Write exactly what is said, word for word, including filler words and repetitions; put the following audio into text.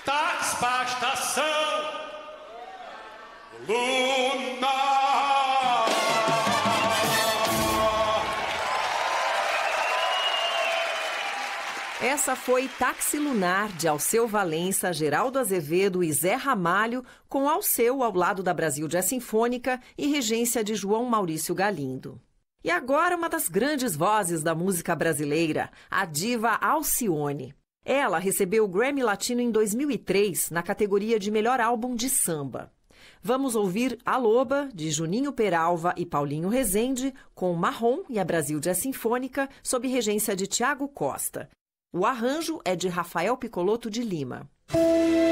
táxi pra estação Luna. Essa foi Táxi Lunar, de Alceu Valença, Geraldo Azevedo e Zé Ramalho, com Alceu ao lado da Brasil Jazz Sinfônica e regência de João Maurício Galindo. E agora uma das grandes vozes da música brasileira, a diva Alcione. Ela recebeu o Grammy Latino em dois mil e três, na categoria de melhor álbum de samba. Vamos ouvir A Loba, de Juninho Peralva e Paulinho Rezende, com Marrom e a Brasil Jazz Sinfônica, sob regência de Tiago Costa. O arranjo é de Rafael Piccolotto de Lima.